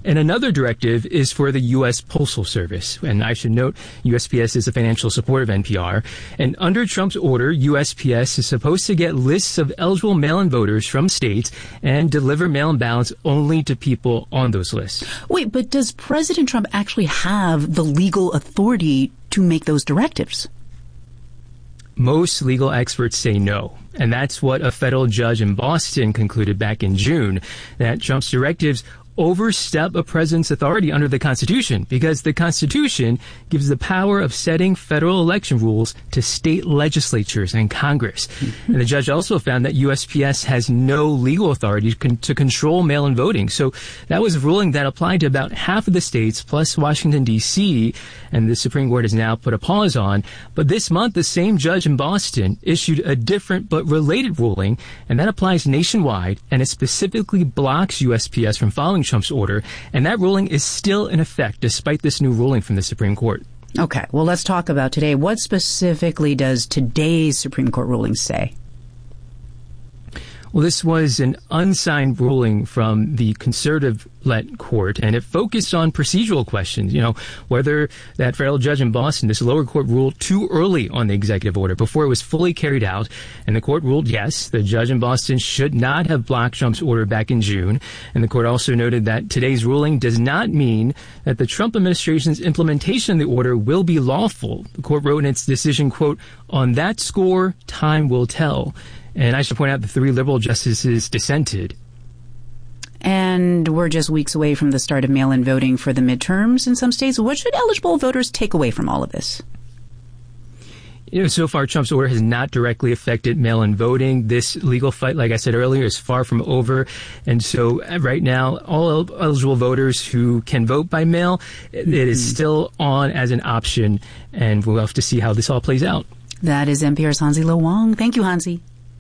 And another directive is for the U.S. Postal Service. And I should note, USPS is a financial support of NPR. And under Trump's order, USPS is supposed to get lists of eligible mail-in voters from states and deliver mail-in ballots only to people on those lists. Wait, but does President Trump actually have the legal authority to make those directives? Most legal experts say no. And that's what a federal judge in Boston concluded back in June, that Trump's directives overstep a president's authority under the Constitution, because the Constitution gives the power of setting federal election rules to state legislatures and Congress. And the judge also found that USPS has no legal authority to control mail-in voting. So that was a ruling that applied to about half of the states, plus Washington, D.C., and the Supreme Court has now put a pause on. But this month, the same judge in Boston issued a different but related ruling, and that applies nationwide, and it specifically blocks USPS from following Trump's order, and that ruling is still in effect despite this new ruling from the Supreme Court. Okay, well, let's talk about today. What specifically does today's Supreme Court ruling say? Well, this was an unsigned ruling from the conservative-led court, and it focused on procedural questions, whether that federal judge in Boston, this lower court, ruled too early on the executive order before it was fully carried out. And the court ruled yes, the judge in Boston should not have blocked Trump's order back in June. And the court also noted that today's ruling does not mean that the Trump administration's implementation of the order will be lawful. The court wrote in its decision, quote, "On that score, time will tell." And I should point out the 3 liberal justices dissented. And we're just weeks away from the start of mail-in voting for the midterms in some states. What should eligible voters take away from all of this? So far, Trump's order has not directly affected mail-in voting. This legal fight, like I said earlier, is far from over. And so right now, all eligible voters who can vote by mail, it is still on as an option. And we'll have to see how this all plays out. That is NPR's Hansi Lo Wang. Thank you, Hansi.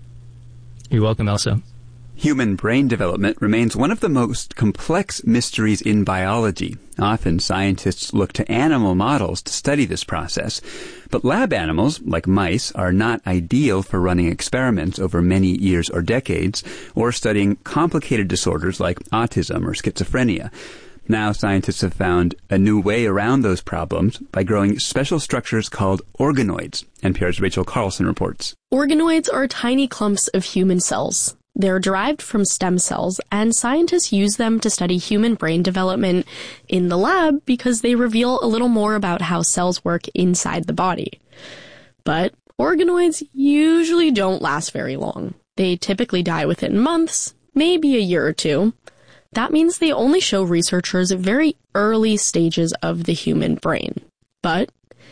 You're welcome, Elsa. Human brain development remains one of the most complex mysteries in biology. Often, scientists look to animal models to study this process. But lab animals, like mice, are not ideal for running experiments over many years or decades, or studying complicated disorders like autism or schizophrenia. Now, scientists have found a new way around those problems by growing special structures called organoids. NPR's Rachel Carlson reports. Organoids are tiny clumps of human cells. They're derived from stem cells, and scientists use them to study human brain development in the lab because they reveal a little more about how cells work inside the body. But organoids usually don't last very long. They typically die within months, maybe a year or two. That means they only show researchers very early stages of the human brain. But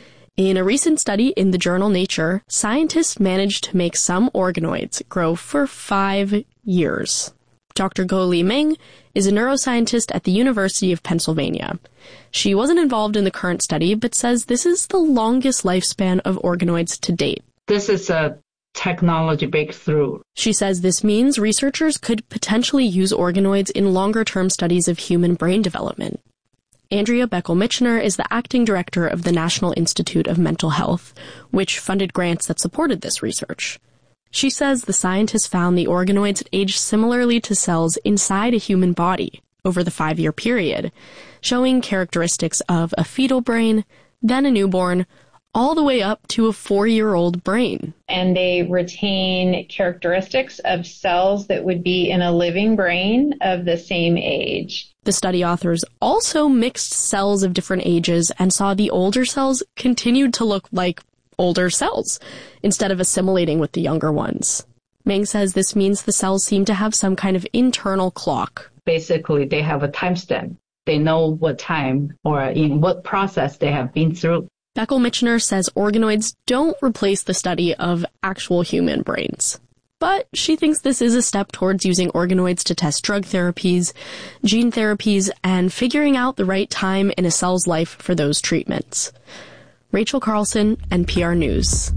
in a recent study in the journal Nature, scientists managed to make some organoids grow for 5 years. Dr. Guoli Meng is a neuroscientist at the University of Pennsylvania. She wasn't involved in the current study, but says this is the longest lifespan of organoids to date. This is a technology breakthrough. She says this means researchers could potentially use organoids in longer-term studies of human brain development. Andrea Beckel-Michener is the acting director of the National Institute of Mental Health, which funded grants that supported this research. She says the scientists found the organoids aged similarly to cells inside a human body over the 5-year period, showing characteristics of a fetal brain, then a newborn, all the way up to a 4-year-old brain. And they retain characteristics of cells that would be in a living brain of the same age. The study authors also mixed cells of different ages and saw the older cells continued to look like older cells instead of assimilating with the younger ones. Meng says this means the cells seem to have some kind of internal clock. Basically, they have a timestamp. They know what time or in what process they have been through. Beckel-Michener says organoids don't replace the study of actual human brains. But she thinks this is a step towards using organoids to test drug therapies, gene therapies, and figuring out the right time in a cell's life for those treatments. Rachel Carlson, NPR News.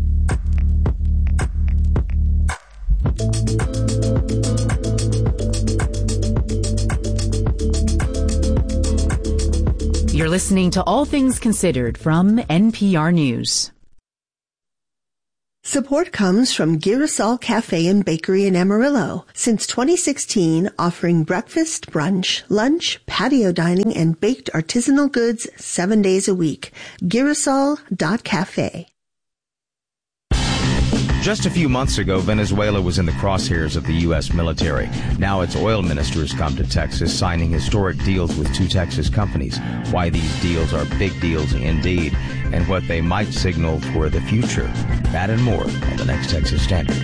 You're listening to All Things Considered from NPR News. Support comes from Girasol Cafe and Bakery in Amarillo. Since 2016, offering breakfast, brunch, lunch, patio dining, and baked artisanal goods 7 days a week. Girasol.cafe. Just a few months ago, Venezuela was in the crosshairs of the U.S. military. Now its oil ministers come to Texas, signing historic deals with 2 Texas companies. Why these deals are big deals indeed, and what they might signal for the future. That and more on the next Texas Standard.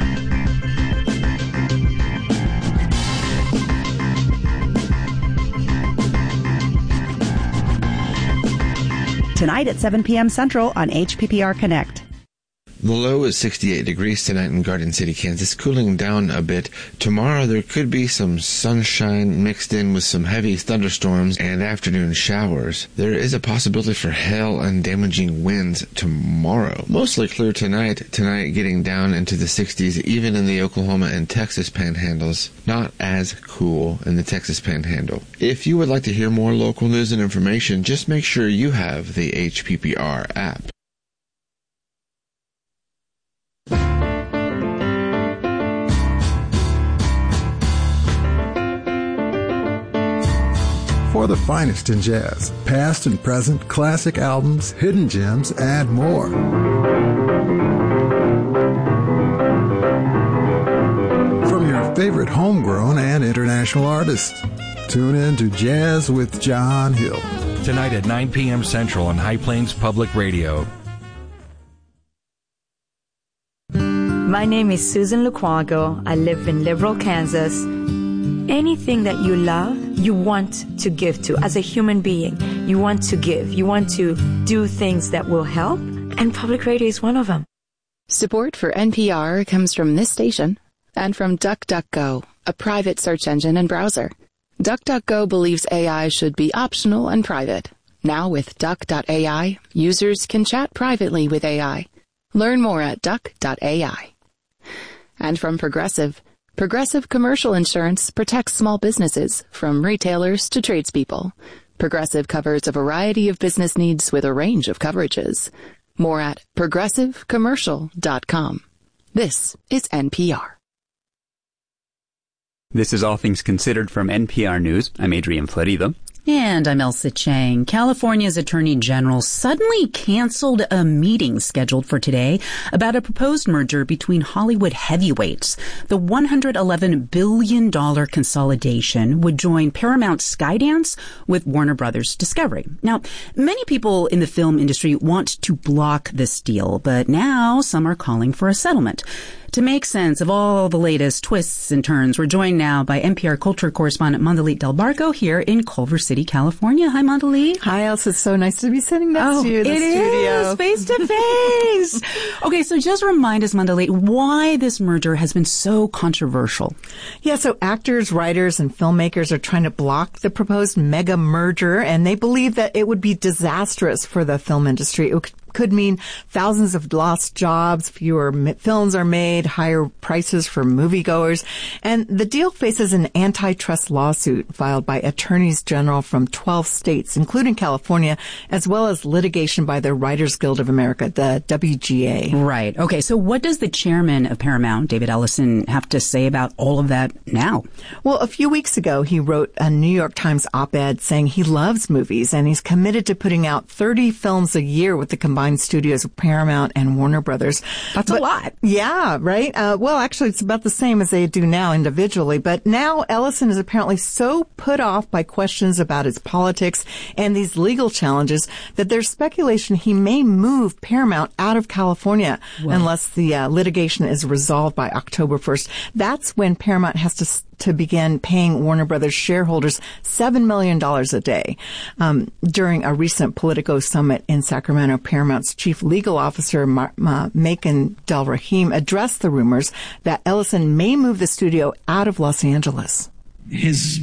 Tonight at 7 p.m. Central on HPPR Connect. The low is 68 degrees tonight in Garden City, Kansas, cooling down a bit. Tomorrow there could be some sunshine mixed in with some heavy thunderstorms and afternoon showers. There is a possibility for hail and damaging winds tomorrow. Mostly clear tonight getting down into the 60s, even in the Oklahoma and Texas panhandles. Not as cool in the Texas panhandle. If you would like to hear more local news and information, just make sure you have the HPPR app. For the finest in jazz, past and present, classic albums, hidden gems, and more. From your favorite homegrown and international artists, tune in to Jazz with John Hill. Tonight at 9 p.m. Central on High Plains Public Radio. My name is Susan Luquago. I live in Liberal, Kansas. Anything that you love, you want to give to. As a human being, you want to give. You want to do things that will help, and public radio is one of them. Support for NPR comes from this station and from DuckDuckGo, a private search engine and browser. DuckDuckGo believes AI should be optional and private. Now with Duck.ai, users can chat privately with AI. Learn more at Duck.ai. And from Progressive Commercial Insurance protects small businesses, from retailers to tradespeople. Progressive covers a variety of business needs with a range of coverages. More at progressivecommercial.com. This is NPR. This is All Things Considered from NPR News. I'm Adrian Florido. And I'm Elsa Chang. California's Attorney General suddenly canceled a meeting scheduled for today about a proposed merger between Hollywood heavyweights. The $111 billion consolidation would join Paramount Skydance with Warner Brothers Discovery. Now, many people in the film industry want to block this deal, but now some are calling for a settlement. To make sense of all the latest twists and turns, we're joined now by NPR culture correspondent Mondalit Del Barco here in Culver City, California. Hi, Mondalit. Hi, Elsa. It's so nice to be sitting next to you in the studio. It is, face to face. Okay, so just remind us, Mondalit, why this merger has been so controversial. Yeah, so actors, writers, and filmmakers are trying to block the proposed mega merger, and they believe that it would be disastrous for the film industry. It could mean thousands of lost jobs, fewer films are made, higher prices for moviegoers. And the deal faces an antitrust lawsuit filed by attorneys general from 12 states, including California, as well as litigation by the Writers Guild of America, the WGA. Right. Okay. So what does the chairman of Paramount, David Ellison, have to say about all of that now? Well, a few weeks ago, he wrote a New York Times op-ed saying he loves movies and he's committed to putting out 30 films a year with the combined studios of Paramount and Warner Brothers. That's a lot. Yeah, right? Well, actually, it's about the same as they do now individually. But now Ellison is apparently so put off by questions about his politics and these legal challenges that there's speculation he may move Paramount out of California unless the litigation is resolved by October 1st. That's when Paramount has to begin paying Warner Brothers shareholders $7 million a day. During a recent Politico summit in Sacramento, Paramount's chief legal officer, Macon Del Rahim, addressed the rumors that Ellison may move the studio out of Los Angeles. His,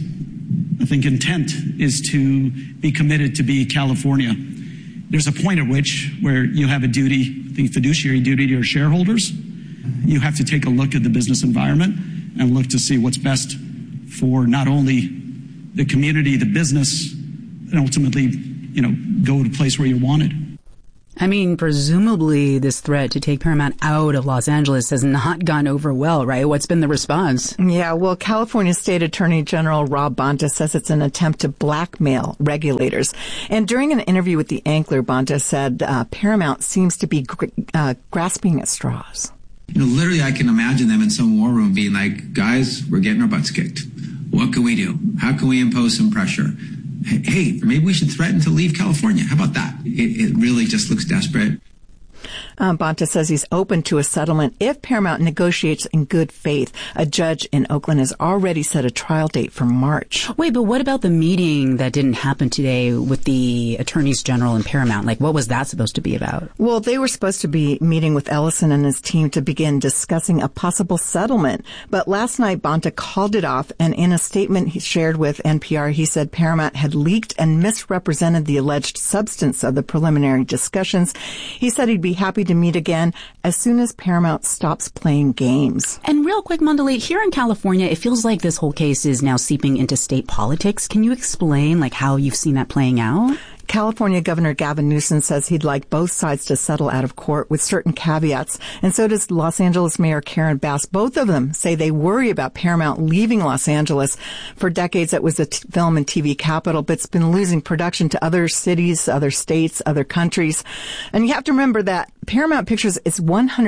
I think, intent is to be committed to be California. There's a point at which where you have a duty, I think fiduciary duty to your shareholders. You have to take a look at the business environment and look to see what's best for not only the community, the business, and ultimately, go to a place where you're wanted. I mean, presumably this threat to take Paramount out of Los Angeles has not gone over well, right? What's been the response? Yeah, well, California State Attorney General Rob Bonta says it's an attempt to blackmail regulators. And during an interview with the Ankler, Bonta said Paramount seems to be grasping at straws. Literally, I can imagine them in some war room being like, guys, we're getting our butts kicked. What can we do? How can we impose some pressure? Hey, maybe we should threaten to leave California. How about that? It really just looks desperate. Bonta says he's open to a settlement if Paramount negotiates in good faith. A judge in Oakland has already set a trial date for March. Wait, but what about the meeting that didn't happen today with the attorneys general and Paramount? Like, what was that supposed to be about? Well, they were supposed to be meeting with Ellison and his team to begin discussing a possible settlement. But last night, Bonta called it off, and in a statement he shared with NPR, he said Paramount had leaked and misrepresented the alleged substance of the preliminary discussions. He said he'd be happy to meet again as soon as Paramount stops playing games. And real quick, Mondelete, here in California, it feels like this whole case is now seeping into state politics. Can you explain how you've seen that playing out? California Governor Gavin Newsom says he'd like both sides to settle out of court with certain caveats. And so does Los Angeles Mayor Karen Bass. Both of them say they worry about Paramount leaving Los Angeles. For decades, it was a film and TV capital, but it's been losing production to other cities, other states, other countries. And you have to remember that Paramount Pictures is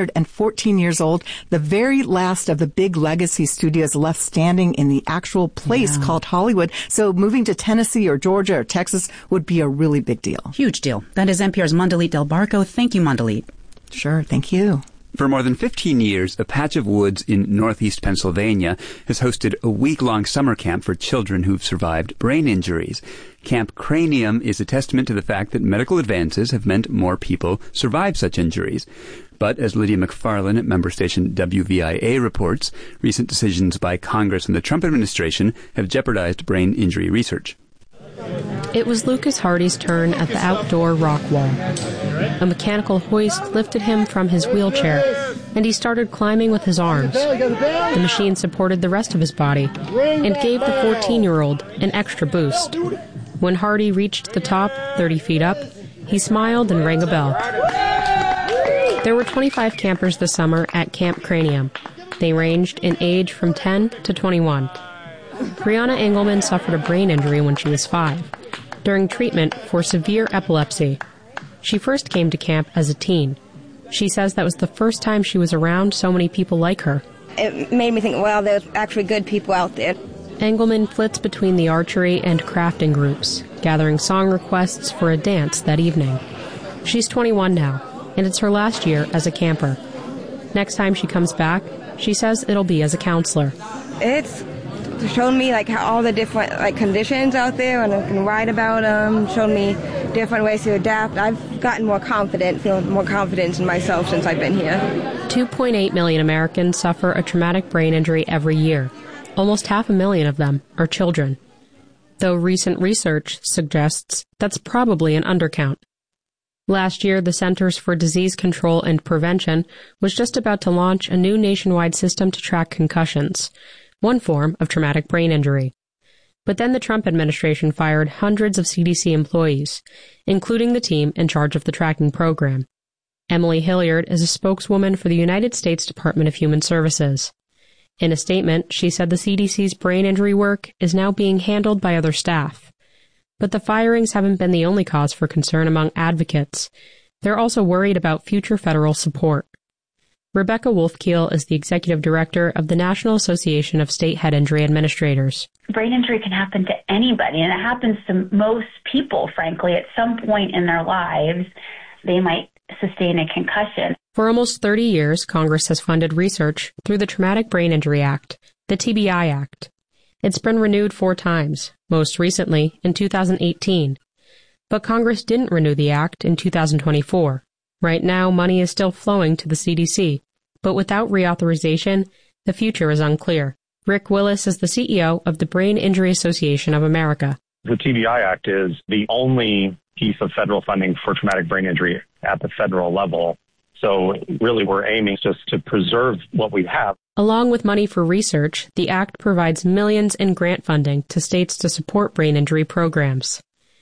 114 years old, the very last of the big legacy studios left standing in the actual place called Hollywood. So moving to Tennessee or Georgia or Texas would be a really big deal. Huge deal. That is NPR's Mondelete Del Barco. Thank you, Mondelete. Sure. Thank you. For more than 15 years, a patch of woods in northeast Pennsylvania has hosted a week-long summer camp for children who've survived brain injuries. Camp Cranium is a testament to the fact that medical advances have meant more people survive such injuries. But as Lydia McFarlane at member station WVIA reports, recent decisions by Congress and the Trump administration have jeopardized brain injury research. It was Lucas Hardy's turn at the outdoor rock wall. A mechanical hoist lifted him from his wheelchair, and he started climbing with his arms. The machine supported the rest of his body and gave the 14-year-old an extra boost. When Hardy reached the top, 30 feet up, he smiled and rang a bell. There were 25 campers this summer at Camp Cranium. They ranged in age from 10 to 21. Brianna Engelman suffered a brain injury when she was 5, during treatment for severe epilepsy. She first came to camp as a teen. She says that was the first time she was around so many people like her. It made me think, well, there's actually good people out there. Engelman flits between the archery and crafting groups, gathering song requests for a dance that evening. She's 21 now, and it's her last year as a camper. Next time she comes back, she says it'll be as a counselor. It's shown me how all the different conditions out there, and I can write about them. Shown me different ways to adapt. I've gotten more confident, feeling more confidence in myself since I've been here. 2.8 million Americans suffer a traumatic brain injury every year. Almost 500,000 of them are children. Though recent research suggests that's probably an undercount. Last year, the Centers for Disease Control and Prevention was just about to launch a new nationwide system to track concussions, one form of traumatic brain injury. But then the Trump administration fired hundreds of CDC employees, including the team in charge of the tracking program. Emily Hilliard is a spokeswoman for the United States Department of Human Services. In a statement, she said the CDC's brain injury work is now being handled by other staff. But the firings haven't been the only cause for concern among advocates. They're also worried about future federal support. Rebecca Wolfkiel is the executive director of the National Association of State Head Injury Administrators. Brain injury can happen to anybody, and it happens to most people, frankly. At some point in their lives, they might sustain a concussion. For almost 30 years, Congress has funded research through the Traumatic Brain Injury Act, the TBI Act. It's been renewed 4 times, most recently in 2018. But Congress didn't renew the act in 2024. Right now, money is still flowing to the CDC, but without reauthorization, the future is unclear. Rick Willis is the CEO of the Brain Injury Association of America. The TBI Act is the only piece of federal funding for traumatic brain injury at the federal level. So really we're aiming just to preserve what we have. Along with money for research, the Act provides millions in grant funding to states to support brain injury programs.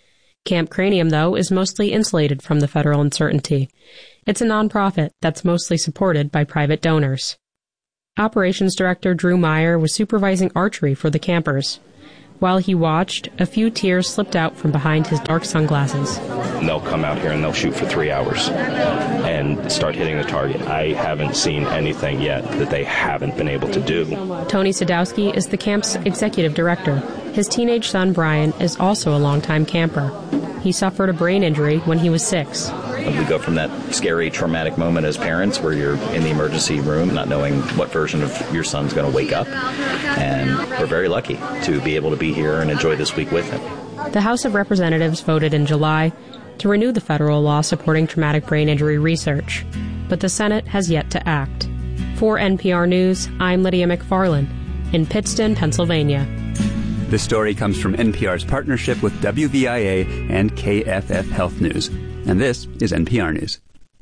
Camp Cranium, though, is mostly insulated from the federal uncertainty. It's a nonprofit that's mostly supported by private donors. Operations Director Drew Meyer was supervising archery for the campers. While he watched, a few tears slipped out from behind his dark sunglasses. They'll come out here and they'll shoot for 3 hours and start hitting the target. I haven't seen anything yet that they haven't been able to do. Tony Sadowski is the camp's executive director. His teenage son, Brian, is also a longtime camper. He suffered a brain injury when he was 6. We go from that scary, traumatic moment as parents where you're in the emergency room not knowing what version of your son's going to wake up. And we're very lucky to be able to be here and enjoy this week with him. The House of Representatives voted in July to renew the federal law supporting traumatic brain injury research, but the Senate has yet to act. For NPR News, I'm Lydia McFarlane in Pittston, Pennsylvania. This story comes from NPR's partnership with WVIA and KFF Health News. And this is NPR News.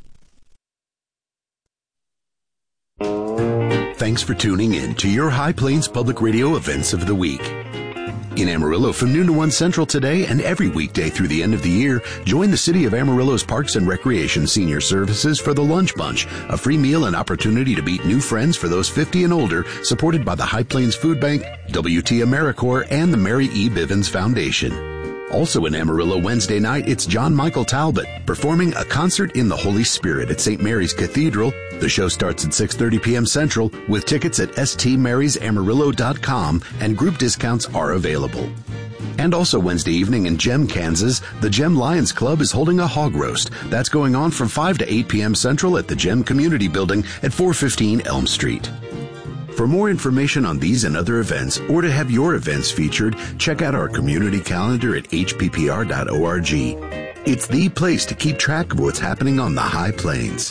Thanks for tuning in to your High Plains Public Radio events of the week. In Amarillo from noon to 1 Central today and every weekday through the end of the year, join the City of Amarillo's Parks and Recreation Senior Services for the Lunch Bunch, a free meal and opportunity to meet new friends for those 50 and older, supported by the High Plains Food Bank, WT AmeriCorps, and the Mary E. Bivens Foundation. Also in Amarillo Wednesday night, it's John Michael Talbot performing a concert in the Holy Spirit at St. Mary's Cathedral. The show starts at 6:30 p.m. Central with tickets at stmarysamarillo.com and group discounts are available. And also Wednesday evening in Gem, Kansas, the Gem Lions Club is holding a hog roast. That's going on from 5 to 8 p.m. Central at the Gem Community Building at 415 Elm Street. For more information on these and other events, or to have your events featured, check out our community calendar at hppr.org. It's the place to keep track of what's happening on the High Plains.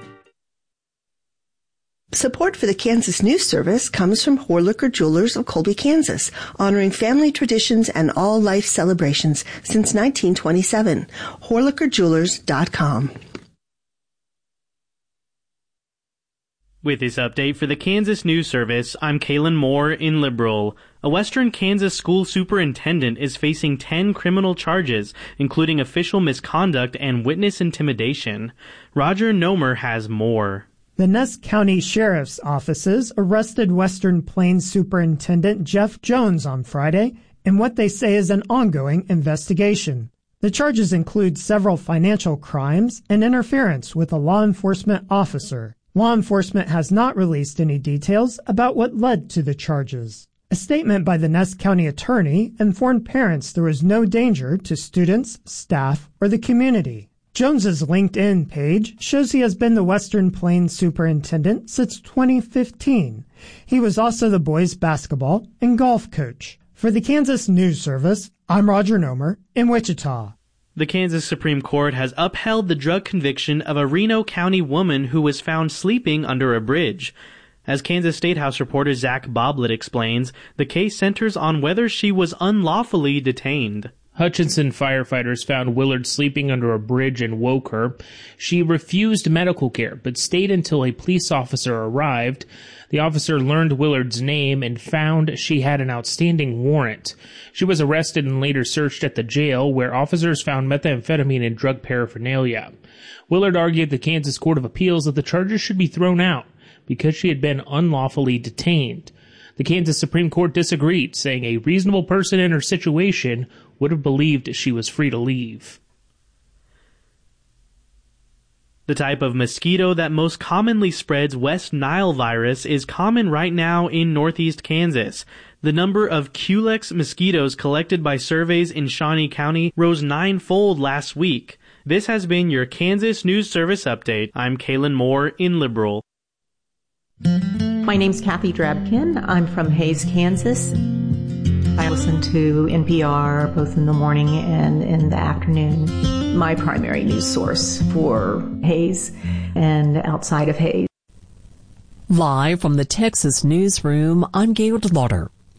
Support for the Kansas News Service comes from Horlicker Jewelers of Colby, Kansas, honoring family traditions and all life celebrations since 1927. HorlickerJewelers.com. With this update for the Kansas News Service, I'm Kaylin Moore in Liberal. A Western Kansas school superintendent is facing 10 criminal charges, including official misconduct and witness intimidation. Roger Nomer has more. The Ness County Sheriff's offices arrested Western Plains Superintendent Jeff Jones on Friday in what they say is an ongoing investigation. The charges include several financial crimes and interference with a law enforcement officer. Law enforcement has not released any details about what led to the charges. A statement by the Ness County attorney informed parents there was no danger to students, staff, or the community. Jones's LinkedIn page shows he has been the Western Plains superintendent since 2015. He was also the boys' basketball and golf coach. For the Kansas News Service, I'm Roger Nomer in Wichita. The Kansas Supreme Court has upheld the drug conviction of a Reno County woman who was found sleeping under a bridge. As Kansas State House reporter Zach Boblet explains, the case centers on whether she was unlawfully detained. Hutchinson firefighters found Willard sleeping under a bridge and woke her. She refused medical care, but stayed until a police officer arrived. The officer learned Willard's name and found she had an outstanding warrant. She was arrested and later searched at the jail, where officers found methamphetamine and drug paraphernalia. Willard argued at the Kansas Court of Appeals that the charges should be thrown out because she had been unlawfully detained. The Kansas Supreme Court disagreed, saying a reasonable person in her situation would have believed she was free to leave. The type of mosquito that most commonly spreads West Nile virus is common right now in northeast Kansas. The number of Culex mosquitoes collected by surveys in Shawnee County rose 9-fold last week. This has been your Kansas News Service update. I'm Kaylin Moore in Liberal. My name's Kathy Drabkin. I'm from Hays, Kansas. I listen to NPR both in the morning and in the afternoon. My primary news source for Hays and outside of Hays. Live from the Texas newsroom, I'm Gail DeLauder.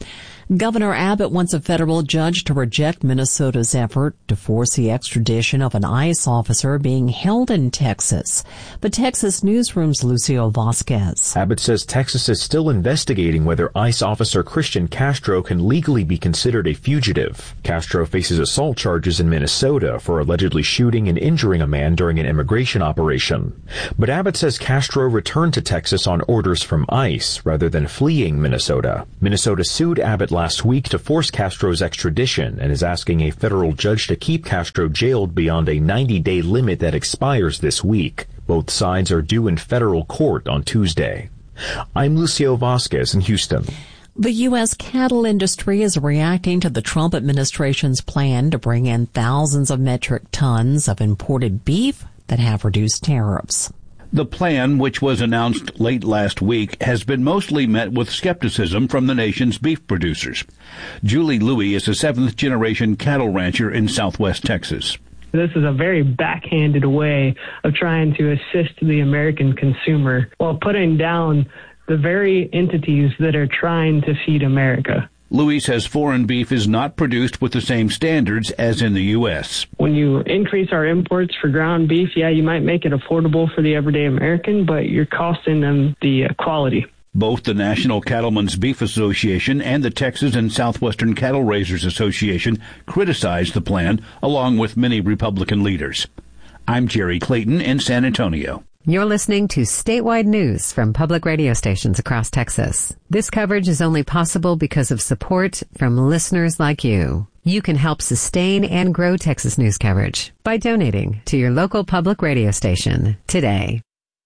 Governor Abbott wants a federal judge to reject Minnesota's effort to force the extradition of an ICE officer being held in Texas. But Texas Newsroom's Lucio Vasquez. Abbott says Texas is still investigating whether ICE officer Christian Castro can legally be considered a fugitive. Castro faces assault charges in Minnesota for allegedly shooting and injuring a man during an immigration operation. But Abbott says Castro returned to Texas on orders from ICE rather than fleeing Minnesota. Minnesota sued Abbott last week to force Castro's extradition and is asking a federal judge to keep Castro jailed beyond a 90-day limit that expires this week. Both sides are due in federal court on Tuesday. I'm Lucio Vasquez in Houston. The U.S. cattle industry is reacting to the Trump administration's plan to bring in thousands of metric tons of imported beef that have reduced tariffs. The plan, which was announced late last week, has been mostly met with skepticism from the nation's beef producers. Julie Louie is a seventh-generation cattle rancher in southwest Texas. This is a very backhanded way of trying to assist the American consumer while putting down the very entities that are trying to feed America. Louis says foreign beef is not produced with the same standards as in the U.S. When you increase our imports for ground beef, yeah, you might make it affordable for the everyday American, but you're costing them the quality. Both the National Cattlemen's Beef Association and the Texas and Southwestern Cattle Raisers Association criticized the plan, along with many Republican leaders. I'm Jerry Clayton in San Antonio. You're listening to statewide news from public radio stations across Texas. This coverage is only possible because of support from listeners like you. You can help sustain and grow Texas news coverage by donating to your local public radio station today.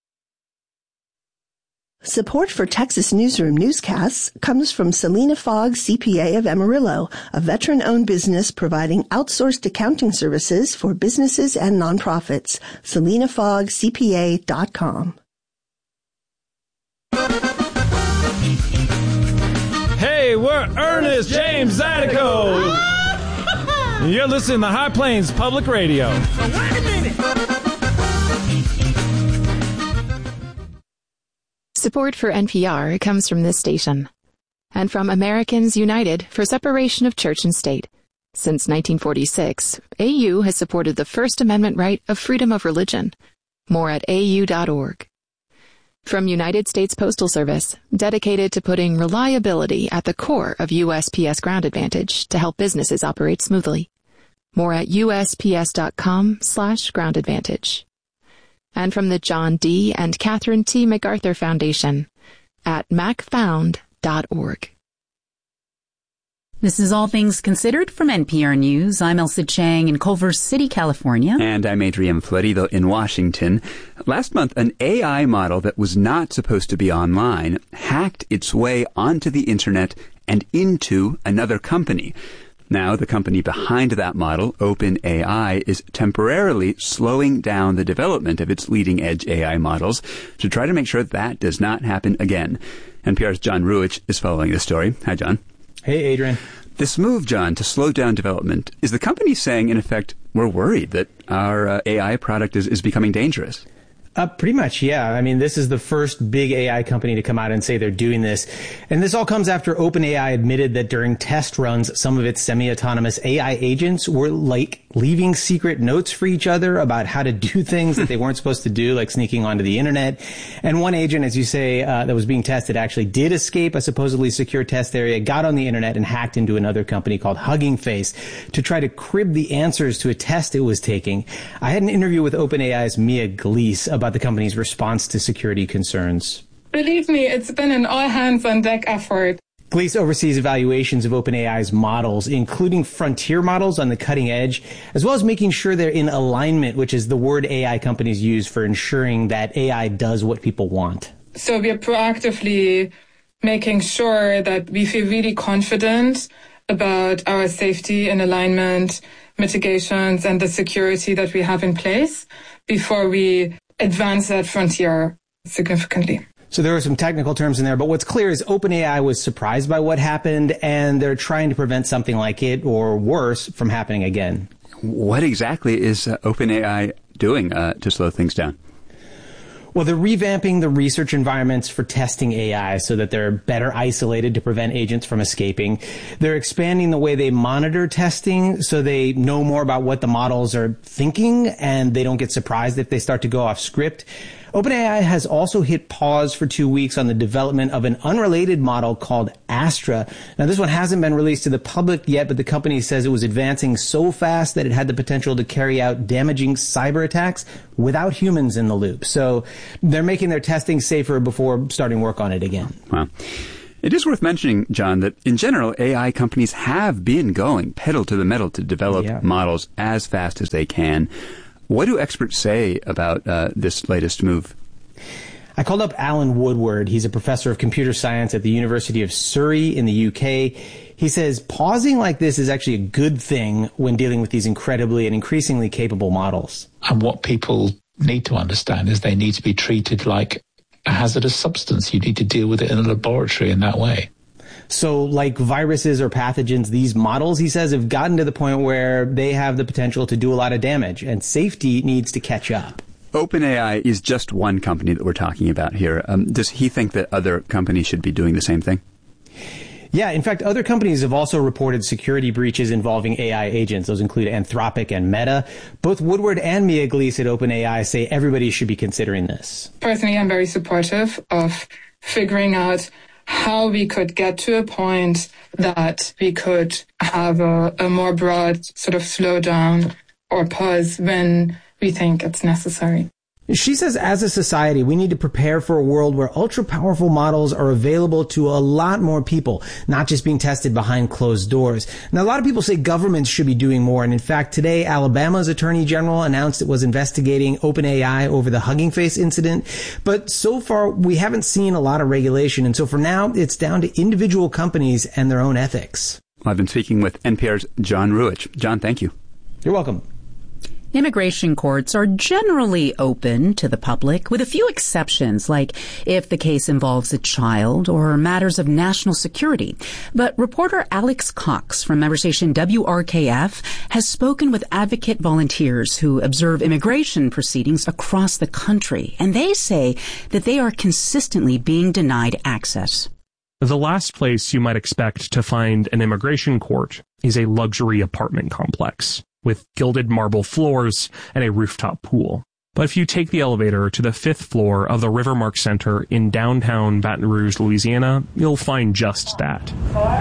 Support for Texas Newsroom newscasts comes from Selena Fogg CPA of Amarillo, a veteran-owned business providing outsourced accounting services for businesses and nonprofits. SelenaFoggCPA.com. Hey, we're Ernest James Zydeco. You're listening to High Plains Public Radio. Wait a minute. Support for NPR comes from this station and from Americans United for Separation of Church and State. Since 1946, AU has supported the First Amendment right of freedom of religion. More at au.org. From United States Postal Service, dedicated to putting reliability at the core of USPS Ground Advantage to help businesses operate smoothly. More at usps.com/Ground Advantage. And from the John D. and Catherine T. MacArthur Foundation at macfound.org. This is All Things Considered from NPR News. I'm Elsa Chang in Culver City, California. And I'm Adrian Florido in Washington. Last month, an AI model that was not supposed to be online hacked its way onto the internet and into another company. Now, the company behind that model, OpenAI, is temporarily slowing down the development of its leading-edge AI models to try to make sure that does not happen again. NPR's John Ruich is following this story. Hi, John. Hey, Adrian. This move, John, to slow down development, is the company saying, in effect, we're worried that our AI product is becoming dangerous? Pretty much, yeah. I mean, this is the first big AI company to come out and say they're doing this. And this all comes after OpenAI admitted that during test runs, some of its semi-autonomous AI agents were leaving secret notes for each other about how to do things that they weren't supposed to do, like sneaking onto the internet. And one agent, as you say, that was being tested actually did escape a supposedly secure test area, got on the internet and hacked into another company called Hugging Face to try to crib the answers to a test it was taking. I had an interview with OpenAI's Mia Glees about the company's response to security concerns. Believe me, it's been an all-hands-on-deck effort. Glees oversees evaluations of OpenAI's models, including frontier models on the cutting edge, as well as making sure they're in alignment, which is the word AI companies use for ensuring that AI does what people want. So we're proactively making sure that we feel really confident about our safety and alignment mitigations and the security that we have in place before we advance that frontier significantly. So there are some technical terms in there, but what's clear is OpenAI was surprised by what happened, and they're trying to prevent something like it, or worse, from happening again. What exactly is OpenAI doing to slow things down? Well, they're revamping the research environments for testing AI so that they're better isolated to prevent agents from escaping. They're expanding the way they monitor testing so they know more about what the models are thinking and they don't get surprised if they start to go off script. OpenAI has also hit pause for 2 weeks on the development of an unrelated model called Astra. Now, this one hasn't been released to the public yet, but the company says it was advancing so fast that it had the potential to carry out damaging cyber attacks without humans in the loop. So they're making their testing safer before starting work on it again. Wow. It is worth mentioning, John, that in general, AI companies have been going pedal to the metal to develop models as fast as they can. What do experts say about this latest move? I called up Alan Woodward. He's a professor of computer science at the University of Surrey in the UK. He says pausing like this is actually a good thing when dealing with these incredibly and increasingly capable models. And what people need to understand is they need to be treated like a hazardous substance. You need to deal with it in a laboratory in that way. So like viruses or pathogens, these models, he says, have gotten to the point where they have the potential to do a lot of damage, and safety needs to catch up. OpenAI is just one company that we're talking about here. Does he think that other companies should be doing the same thing? Yeah, in fact, other companies have also reported security breaches involving AI agents. Those include Anthropic and Meta. Both Woodward and Mia Glees at OpenAI say everybody should be considering this. Personally, I'm very supportive of figuring out how we could get to a point that we could have a more broad sort of slowdown or pause when we think it's necessary. She says, as a society, we need to prepare for a world where ultra-powerful models are available to a lot more people, not just being tested behind closed doors. Now, a lot of people say governments should be doing more, and in fact, today, Alabama's Attorney General announced it was investigating OpenAI over the Hugging Face incident. But so far, we haven't seen a lot of regulation, and so for now, it's down to individual companies and their own ethics. I've been speaking with NPR's John Ruwitch. John, thank you. You're welcome. Immigration courts are generally open to the public, with a few exceptions, like if the case involves a child or matters of national security. But reporter Alex Cox from member station WRKF has spoken with advocate volunteers who observe immigration proceedings across the country, and they say that they are consistently being denied access. The last place you might expect to find an immigration court is a luxury apartment complex with gilded marble floors and a rooftop pool. But if you take the elevator to the 5th floor of the Rivermark Center in downtown Baton Rouge, Louisiana, you'll find just that.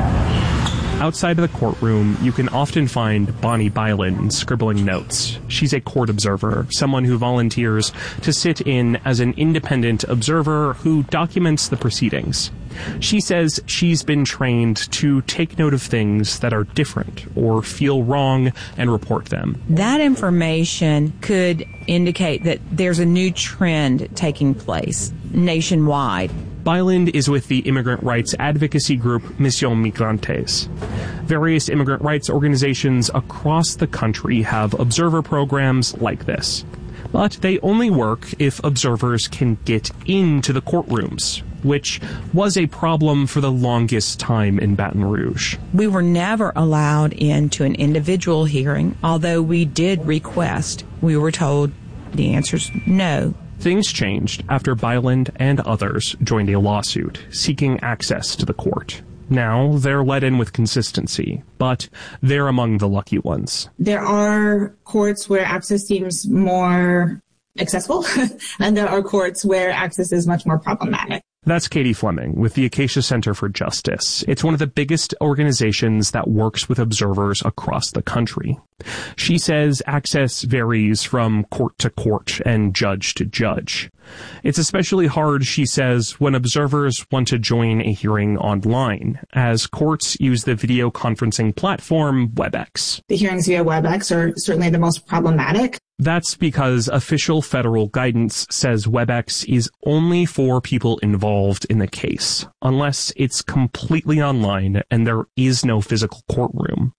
Outside of the courtroom, you can often find Bonnie Byland scribbling notes. She's a court observer, someone who volunteers to sit in as an independent observer who documents the proceedings. She says she's been trained to take note of things that are different or feel wrong and report them. That information could indicate that there's a new trend taking place nationwide. Byland is with the immigrant rights advocacy group Mission Migrantes. Various immigrant rights organizations across the country have observer programs like this. But they only work if observers can get into the courtrooms, which was a problem for the longest time in Baton Rouge. We were never allowed into an individual hearing, although we did request. We were told the answer's no. Things changed after Byland and others joined a lawsuit seeking access to the court. Now they're let in with consistency, but they're among the lucky ones. There are courts where access seems more accessible, and there are courts where access is much more problematic. That's Katie Fleming with the Acacia Center for Justice. It's one of the biggest organizations that works with observers across the country. She says access varies from court to court and judge to judge. It's especially hard, she says, when observers want to join a hearing online, as courts use the video conferencing platform WebEx. The hearings via WebEx are certainly the most problematic. That's because official federal guidance says WebEx is only for people involved in the case, unless it's completely online and there is no physical courtroom.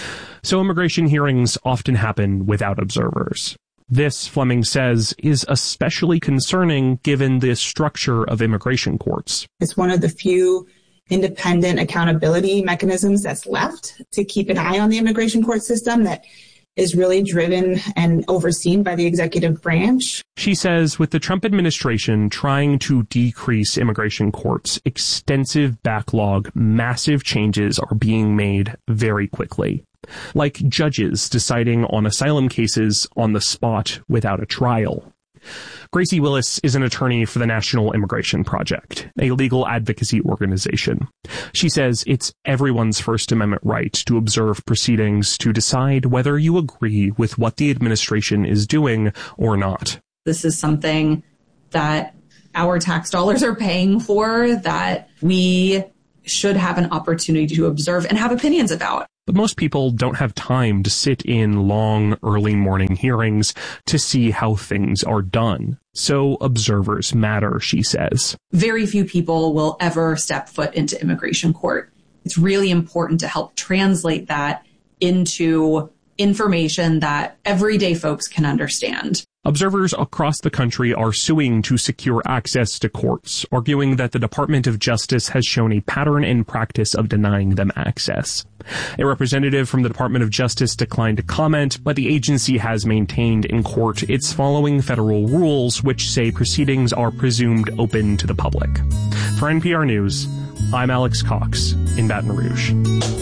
So immigration hearings often happen without observers. This, Fleming says, is especially concerning given the structure of immigration courts. It's one of the few independent accountability mechanisms that's left to keep an eye on the immigration court system that is really driven and overseen by the executive branch. She says with the Trump administration trying to decrease immigration courts, extensive backlog, massive changes are being made very quickly. Like judges deciding on asylum cases on the spot without a trial. Gracie Willis is an attorney for the National Immigration Project, a legal advocacy organization. She says it's everyone's First Amendment right to observe proceedings to decide whether you agree with what the administration is doing or not. This is something that our tax dollars are paying for, that we should have an opportunity to observe and have opinions about. But most people don't have time to sit in long, early morning hearings to see how things are done. So observers matter, she says. Very few people will ever step foot into immigration court. It's really important to help translate that into information that everyday folks can understand. Observers across the country are suing to secure access to courts, arguing that the Department of Justice has shown a pattern and practice of denying them access. A representative from the Department of Justice declined to comment, but the agency has maintained in court it's following federal rules which say proceedings are presumed open to the public. For NPR News, I'm Alex Cox in Baton Rouge.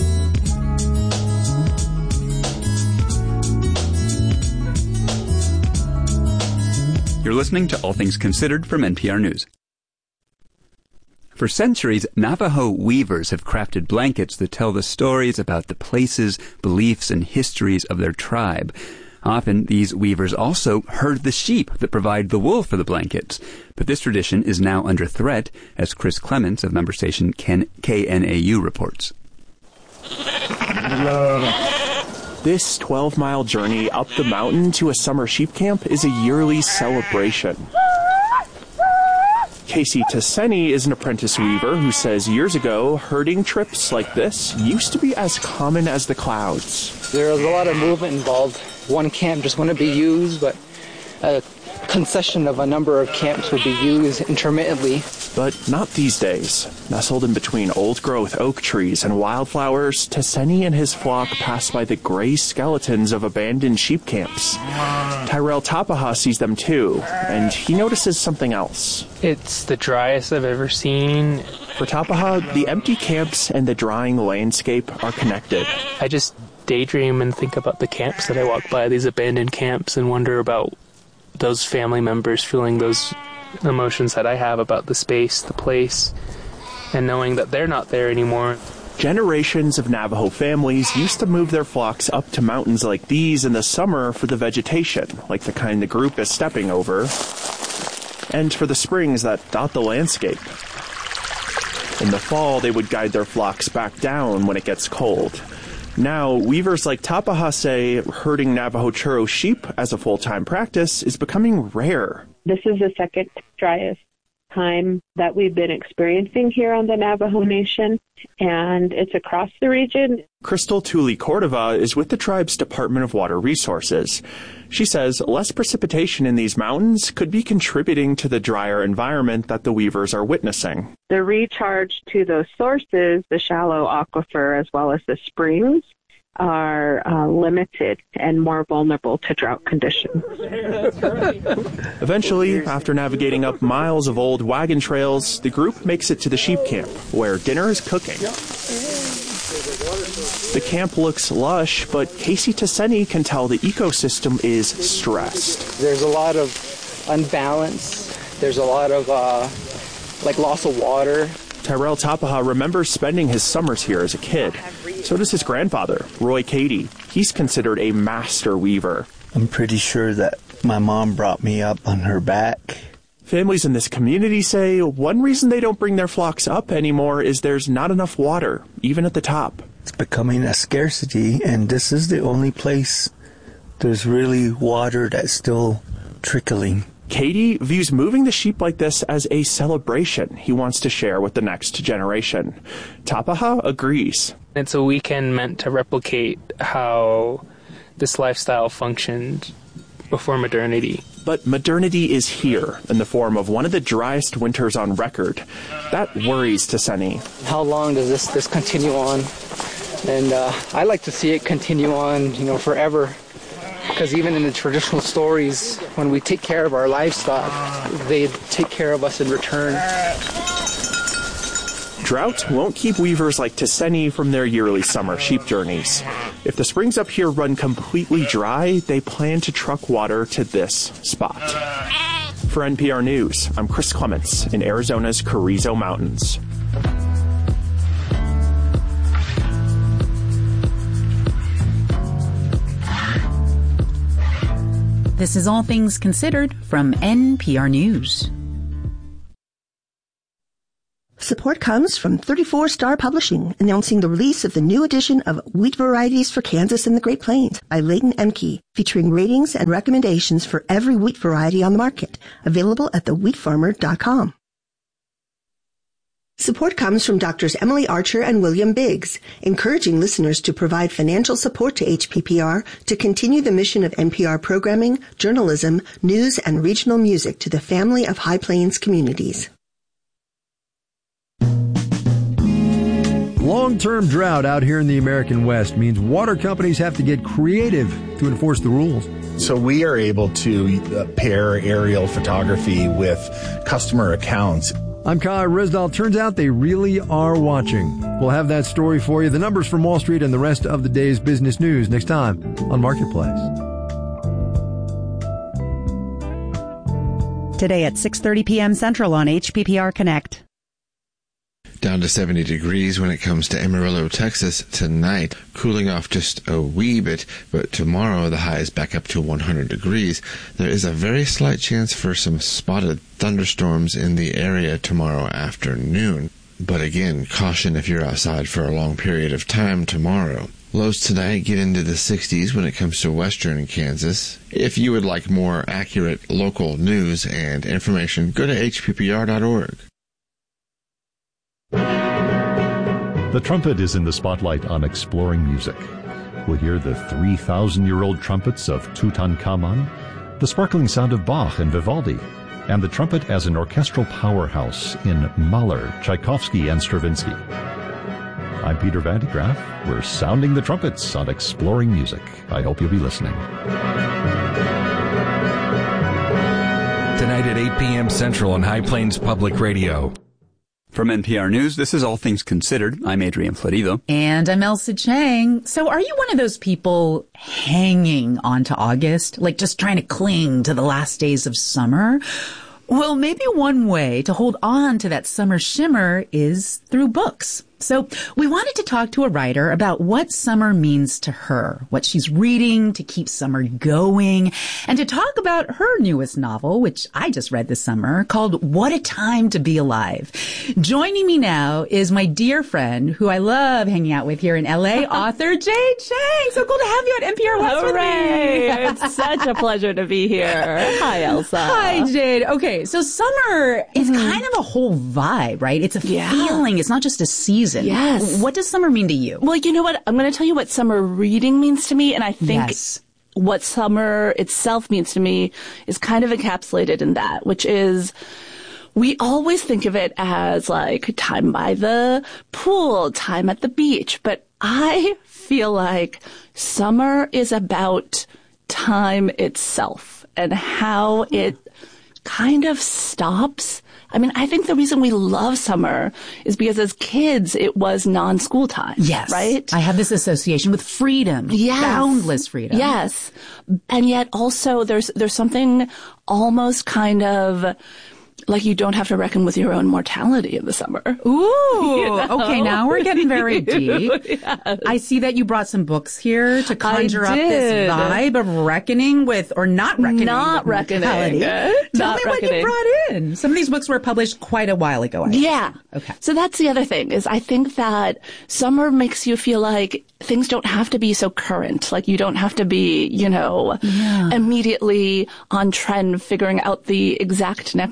You're listening to All Things Considered from NPR News. For centuries, Navajo weavers have crafted blankets that tell the stories about the places, beliefs, and histories of their tribe. Often, these weavers also herd the sheep that provide the wool for the blankets. But this tradition is now under threat, as Chris Clements of member station KNAU reports. This 12-mile journey up the mountain to a summer sheep camp is a yearly celebration. Casey Tasseni is an apprentice weaver who says years ago, herding trips like this used to be as common as the clouds. There was a lot of movement involved. One camp just wouldn't be used, but a concession of a number of camps would be used intermittently. But not these days. Nestled in between old-growth oak trees and wildflowers, Tasseni and his flock pass by the gray skeletons of abandoned sheep camps. Tyrell Tapaha sees them too, and he notices something else. It's the driest I've ever seen. For Tapaha, the empty camps and the drying landscape are connected. I just daydream and think about the camps that I walk by, these abandoned camps, and wonder about those family members feeling those emotions that I have about the space, the place, and knowing that they're not there anymore. Generations of Navajo families used to move their flocks up to mountains like these in the summer for the vegetation, like the kind the group is stepping over, and for the springs that dot the landscape. In the fall, they would guide their flocks back down when it gets cold. Now, weavers like Tapaha say herding Navajo churro sheep as a full-time practice is becoming rare. This is the second driest time that we've been experiencing here on the Navajo Nation, and it's across the region. Crystal Tuli Cordova is with the tribe's Department of Water Resources. She says less precipitation in these mountains could be contributing to the drier environment that the weavers are witnessing. The recharge to those sources, the shallow aquifer as well as the springs, are limited and more vulnerable to drought conditions. Eventually, after navigating up miles of old wagon trails, the group makes it to the sheep camp, where dinner is cooking. The camp looks lush, but Casey Tasseni can tell the ecosystem is stressed. There's a lot of unbalance. There's a lot of loss of water. Tyrell Tapaha remembers spending his summers here as a kid. So does his grandfather, Roy Cady. He's considered a master weaver. I'm pretty sure that my mom brought me up on her back. Families in this community say one reason they don't bring their flocks up anymore is there's not enough water, even at the top. It's becoming a scarcity, and this is the only place there's really water that's still trickling. Cady views moving the sheep like this as a celebration he wants to share with the next generation. Tapaha agrees. It's a weekend meant to replicate how this lifestyle functioned before modernity. But modernity is here in the form of one of the driest winters on record. That worries Tasseni. How long does this continue on? And I like to see it continue on, forever. Because even in the traditional stories, when we take care of our livestock, they take care of us in return. Drought won't keep weavers like Tiseni from their yearly summer sheep journeys. If the springs up here run completely dry, they plan to truck water to this spot. For NPR News, I'm Chris Clements in Arizona's Carrizo Mountains. This is All Things Considered from NPR News. Support comes from 34 Star Publishing, announcing the release of the new edition of Wheat Varieties for Kansas and the Great Plains by Leighton Emke, featuring ratings and recommendations for every wheat variety on the market. Available at thewheatfarmer.com. Support comes from Drs. Emily Archer and William Biggs, encouraging listeners to provide financial support to HPPR to continue the mission of NPR programming, journalism, news, and regional music to the family of High Plains communities. Long-term drought out here in the American West means water companies have to get creative to enforce the rules. So we are able to pair aerial photography with customer accounts. I'm Kai Risdal. Turns out they really are watching. We'll have that story for you. The numbers from Wall Street and the rest of the day's business news next time on Marketplace. Today at 6:30 p.m. Central on HPPR Connect. Down to 70 degrees when it comes to Amarillo, Texas tonight. Cooling off just a wee bit, but tomorrow the high is back up to 100 degrees. There is a very slight chance for some spotted thunderstorms in the area tomorrow afternoon. But again, caution if you're outside for a long period of time tomorrow. Lows tonight get into the 60s when it comes to western Kansas. If you would like more accurate local news and information, go to hppr.org. The trumpet is in the spotlight on Exploring Music. We'll hear the 3,000-year-old trumpets of Tutankhamun, the sparkling sound of Bach and Vivaldi, and the trumpet as an orchestral powerhouse in Mahler, Tchaikovsky, and Stravinsky. I'm Peter Van de Graaff. We're sounding the trumpets on Exploring Music. I hope you'll be listening. Tonight at 8 p.m. Central on High Plains Public Radio. From NPR News, this is All Things Considered. I'm Adrian Florido. And I'm Elsa Chang. So are you one of those people hanging on to August? Like just trying to cling to the last days of summer? Well, maybe one way to hold on to that summer shimmer is through books. So we wanted to talk to a writer about what summer means to her, what she's reading to keep summer going, and to talk about her newest novel, which I just read this summer, called What a Time to Be Alive. Joining me now is my dear friend, who I love hanging out with here in LA, author Jade Chang. So cool to have you at NPR West with me. It's such a pleasure to be here. Hi, Elsa. Hi, Jade. Okay, so summer is kind of a whole vibe, right? It's a feeling. It's not just a season. Yes. What does summer mean to you? Well, you know what? I'm going to tell you what summer reading means to me, and I think what summer itself means to me is kind of encapsulated in that, which is we always think of it as like time by the pool, time at the beach, but I feel like summer is about time itself and how it kind of stops. I mean, I think the reason we love summer is because as kids, it was non-school time. Yes. Right? I have this association with freedom. Yes. Boundless freedom. Yes. And yet also there's something almost kind of like you don't have to reckon with your own mortality in the summer. Ooh. You know? Okay, now we're getting very deep. Yes. I see that you brought some books here to conjure up this vibe of reckoning with, or not reckoning Not with reckoning. mortality. Tell me what you brought in. Some of these books were published quite a while ago. I think. Yeah. Okay. So that's the other thing is I think that summer makes you feel like things don't have to be so current. Like you don't have to be, immediately on trend figuring out the exact next thing.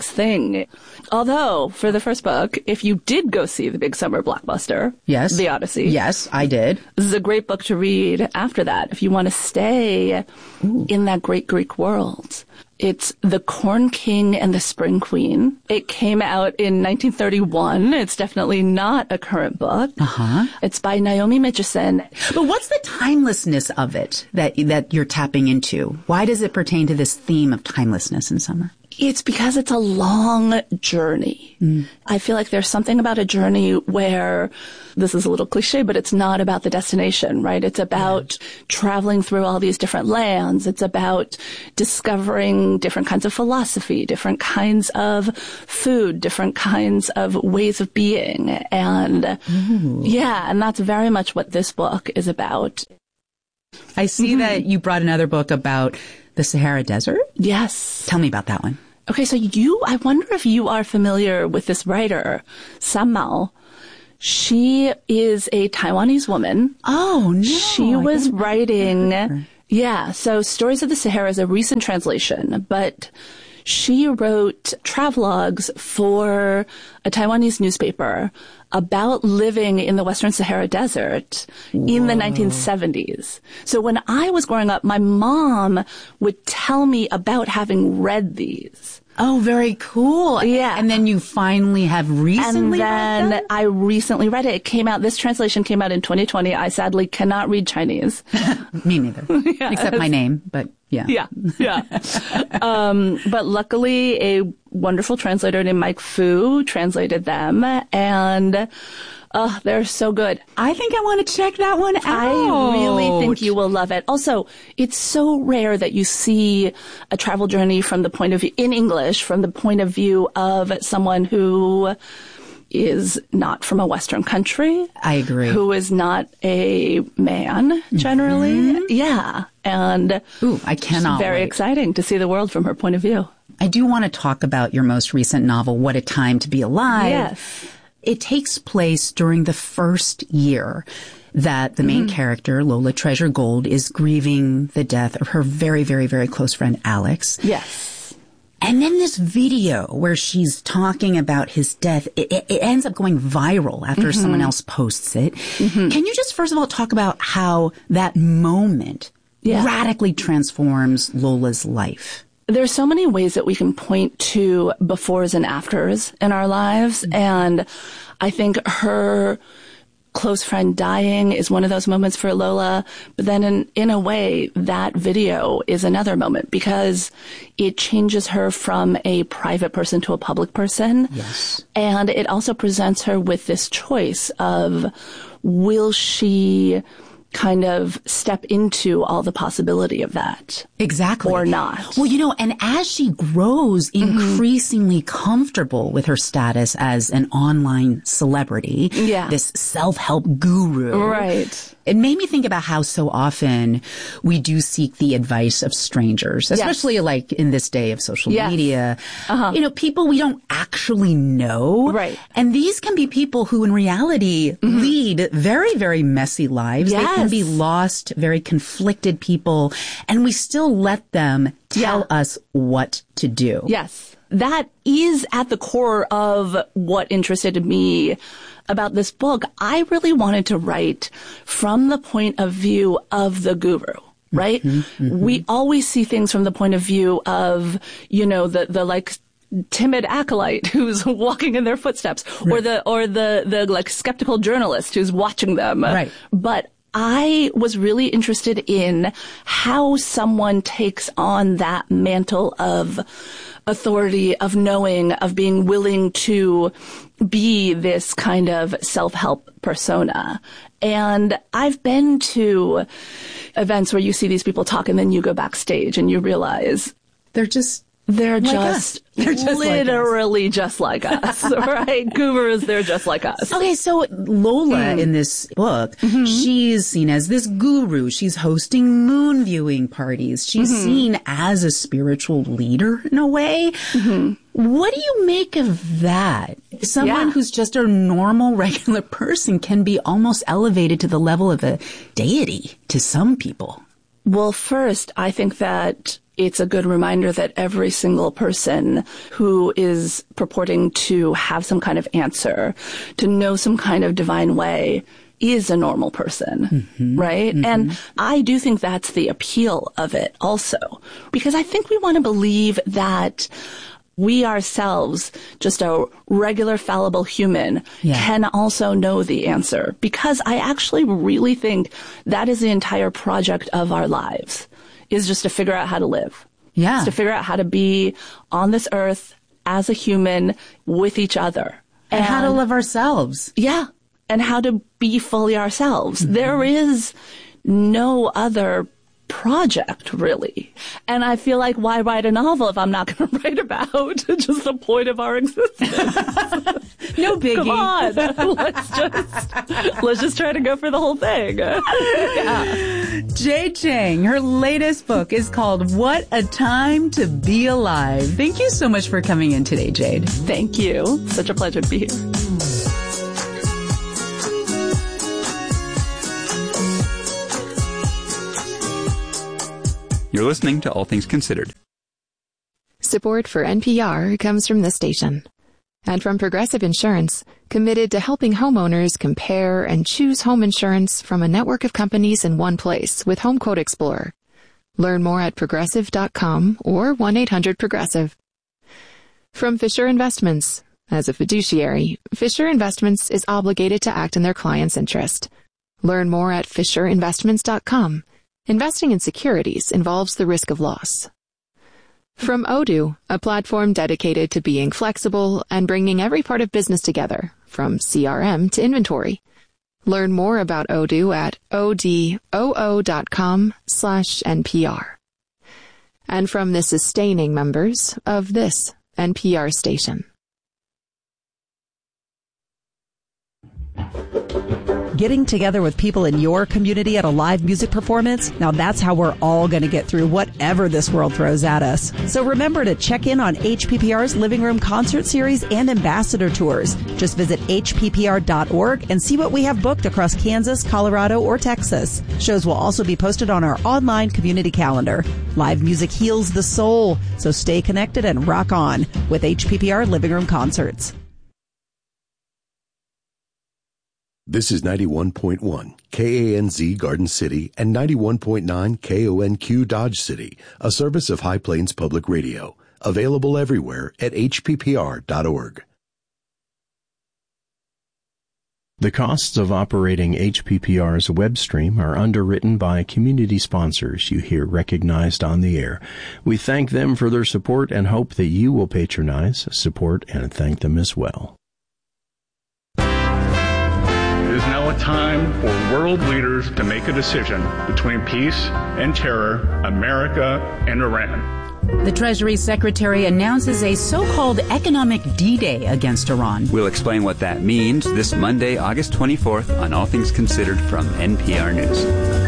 King. Although, for the first book, if you did go see the big summer blockbuster, yes, The Odyssey. Yes, I did. This is a great book to read after that if you want to stay in that great Greek world. It's The Corn King and the Spring Queen. It came out in 1931. It's definitely not a current book. Uh-huh. It's by Naomi Mitchison. But what's the timelessness of it that you're tapping into? Why does it pertain to this theme of timelessness in summer? It's because it's a long journey. I feel like there's something about a journey where, this is a little cliche, but it's not about the destination, right? It's about traveling through all these different lands. It's about discovering different kinds of philosophy, different kinds of food, different kinds of ways of being. And and that's very much what this book is about. I see that you brought another book about the Sahara Desert. Yes. Tell me about that one. Okay, so I wonder if you are familiar with this writer, Sam Mao. She is a Taiwanese woman. Oh, no. She was writing, so Stories of the Sahara is a recent translation, but she wrote travelogues for a Taiwanese newspaper about living in the Western Sahara Desert in the 1970s. So when I was growing up, my mom would tell me about having read these. Oh, very cool. Yeah. And then you finally have recently read them? I recently read it. This translation came out in 2020. I sadly cannot read Chinese. Me neither. Except my name, but yeah. But luckily, a wonderful translator named Mike Fu translated them, and they're so good. I think I want to check that one out. I really think you will love it. Also, it's so rare that you see a travel journey from the point of view, in English, from the point of view of someone who is not from a Western country. I agree. Who is not a man, generally. Yeah. And I cannot very wait. Exciting to see the world from her point of view. I do want to talk about your most recent novel, What a Time to Be Alive. Yes. It takes place during the first year that the main character, Lola Treasure Gold, is grieving the death of her very, very, very close friend, Alex. Yes. And then this video where she's talking about his death, it ends up going viral after someone else posts it. Can you just first of all talk about how that moment radically transforms Lola's life? There's so many ways that we can point to befores and afters in our lives. And I think her close friend dying is one of those moments for Lola. But then in a way, that video is another moment because it changes her from a private person to a public person. Yes. And it also presents her with this choice of, will she kind of step into all the possibility of that. Exactly. Or not. Well, and as she grows increasingly comfortable with her status as an online celebrity, this self-help guru. Right. It made me think about how so often we do seek the advice of strangers, especially like in this day of social media. People we don't actually know. Right. And these can be people who in reality lead very, very messy lives. They can be lost, very conflicted people, and we still let them tell us what to do. Yes. That is at the core of what interested me about this book. I really wanted to write from the point of view of the guru. Right? We always see things from the point of view of, the like timid acolyte who's walking in their footsteps, or the like skeptical journalist who's watching them. Right. But I was really interested in how someone takes on that mantle of authority, of knowing, of being willing to be this kind of self-help persona. And I've been to events where you see these people talk and then you go backstage and you realize they're just literally just like us, right? Gurus, they're just like us. Okay, so Lola in this book, she's seen as this guru. She's hosting moon viewing parties. She's seen as a spiritual leader in a way. What do you make of that? Someone who's just a normal, regular person can be almost elevated to the level of a deity to some people. Well, first, I think that it's a good reminder that every single person who is purporting to have some kind of answer, to know some kind of divine way, is a normal person, right? And I do think that's the appeal of it also, because I think we want to believe that we ourselves, just a regular fallible human, can also know the answer, because I actually really think that is the entire project of our lives, is just to figure out how to live. Yeah. Just to figure out how to be on this earth as a human with each other. And how to live ourselves. Yeah. And how to be fully ourselves. There is no other project, really. And I feel like, why write a novel if I'm not going to write about just the point of our existence? No biggie. Come on. Let's just try to go for the whole thing. Jade Chang, her latest book is called What a Time to Be Alive. Thank you so much for coming in today, Jade. Thank you. Such a pleasure to be here. You're listening to All Things Considered. Support for NPR comes from this station and from Progressive Insurance, committed to helping homeowners compare and choose home insurance from a network of companies in one place with Home Quote Explorer. Learn more at progressive.com or 1-800-PROGRESSIVE. From Fisher Investments. As a fiduciary, Fisher Investments is obligated to act in their client's interest. Learn more at fisherinvestments.com. Investing in securities involves the risk of loss. From Odoo, a platform dedicated to being flexible and bringing every part of business together, from CRM to inventory. Learn more about Odoo at odoo.com/NPR. And from the sustaining members of this NPR station. Getting together with people in your community at a live music performance, now that's how we're all going to get through whatever this world throws at us. So remember to check in on HPPR's Living Room Concert Series and Ambassador Tours. Just visit hppr.org and see what we have booked across Kansas, Colorado, or Texas. Shows will also be posted on our online community calendar. Live music heals the soul, so stay connected and rock on with HPPR Living Room Concerts. This is 91.1 KANZ Garden City and 91.9 KONQ Dodge City, a service of High Plains Public Radio, available everywhere at hppr.org. The costs of operating HPPR's web stream are underwritten by community sponsors you hear recognized on the air. We thank them for their support and hope that you will patronize, support, and thank them as well. It is now a time for world leaders to make a decision between peace and terror, America and Iran. The Treasury Secretary announces a so-called economic D-Day against Iran. We'll explain what that means this Monday, August 24th on All Things Considered from NPR News.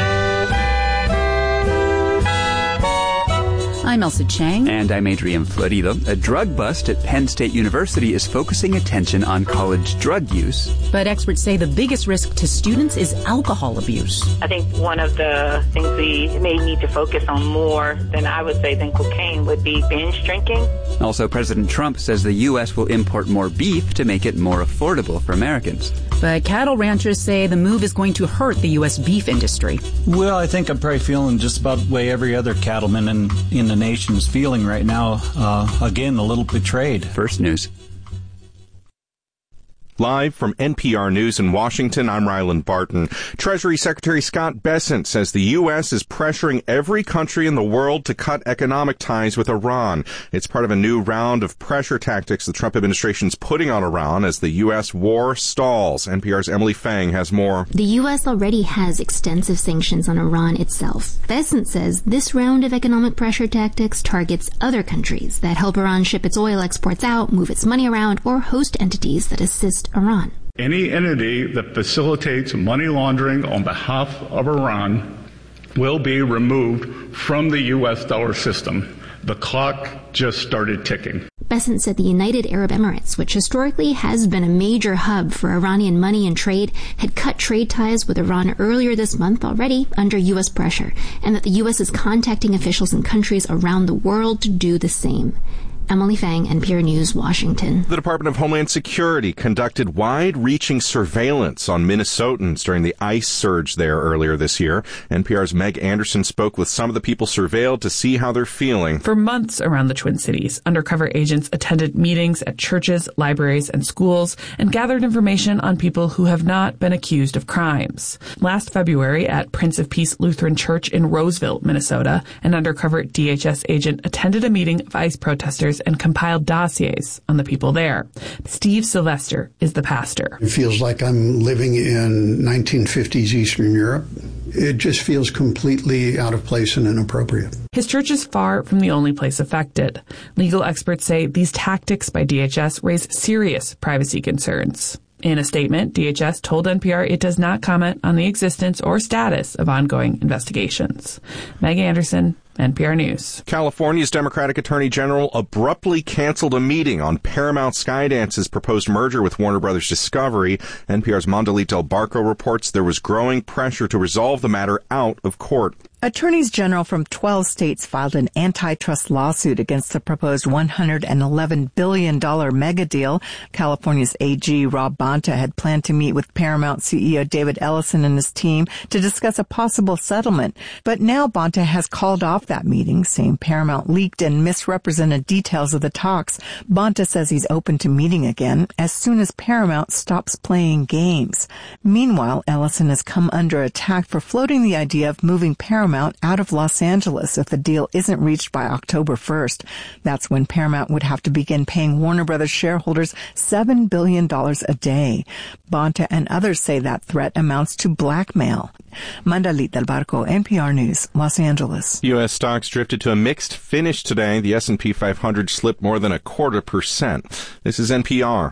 I'm Elsa Chang. And I'm Adrian Florido. A drug bust at Penn State University is focusing attention on college drug use. But experts say the biggest risk to students is alcohol abuse. I think one of the things we may need to focus on more than I would say than cocaine would be binge drinking. Also, President Trump says the U.S. will import more beef to make it more affordable for Americans. But cattle ranchers say the move is going to hurt the U.S. beef industry. Well, I think I'm probably feeling just about the way every other cattleman in the nation is feeling right now. Again, a little betrayed. First News. Live from NPR News in Washington, I'm Ryland Barton. Treasury Secretary Scott Bessent says the U.S. is pressuring every country in the world to cut economic ties with Iran. It's part of a new round of pressure tactics the Trump administration is putting on Iran as the U.S. war stalls. NPR's Emily Fang has more. The U.S. already has extensive sanctions on Iran itself. Bessent says this round of economic pressure tactics targets other countries that help Iran ship its oil exports out, move its money around, or host entities that assist Iran. Any entity that facilitates money laundering on behalf of Iran will be removed from the U.S. dollar system. The clock just started ticking. Bessent said the United Arab Emirates, which historically has been a major hub for Iranian money and trade, had cut trade ties with Iran earlier this month already under U.S. pressure, and that the U.S. is contacting officials in countries around the world to do the same. Emily Fang, NPR News, Washington. The Department of Homeland Security conducted wide-reaching surveillance on Minnesotans during the ICE surge there earlier this year. NPR's Meg Anderson spoke with some of the people surveilled to see how they're feeling. For months around the Twin Cities, undercover agents attended meetings at churches, libraries, and schools and gathered information on people who have not been accused of crimes. Last February at Prince of Peace Lutheran Church in Roseville, Minnesota, an undercover DHS agent attended a meeting of ICE protesters and compiled dossiers on the people there. Steve Sylvester is the pastor. It feels like I'm living in 1950s Eastern Europe. It just feels completely out of place and inappropriate. His church is far from the only place affected. Legal experts say these tactics by DHS raise serious privacy concerns. In a statement, DHS told NPR it does not comment on the existence or status of ongoing investigations. Meg Anderson, NPR News. California's Democratic Attorney General abruptly canceled a meeting on Paramount Skydance's proposed merger with Warner Brothers Discovery. NPR's Mondalit Del Barco reports there was growing pressure to resolve the matter out of court. Attorneys general from 12 states filed an antitrust lawsuit against the proposed $111 billion mega deal. California's AG Rob Bonta had planned to meet with Paramount CEO David Ellison and his team to discuss a possible settlement. But now Bonta has called off that meeting, saying Paramount leaked and misrepresented details of the talks. Bonta says he's open to meeting again as soon as Paramount stops playing games. Meanwhile, Ellison has come under attack for floating the idea of moving Paramount out of Los Angeles if the deal isn't reached by October 1st. That's when Paramount would have to begin paying Warner Brothers shareholders $7 billion a day. Bonta and others say that threat amounts to blackmail. Mandalit Del Barco, NPR News, Los Angeles. U.S. stocks drifted to a mixed finish today. The S&P 500 slipped more than 0.25%. This is NPR.